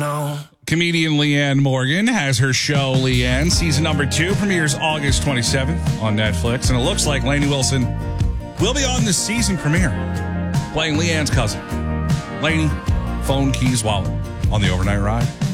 know. Comedian Leanne Morgan has her show, Leanne. Season number 2 premieres August 27th on Netflix. And it looks like Lainey Wilson will be on the season premiere, playing Leanne's cousin. Lainey, phone, keys, wallet on the overnight ride.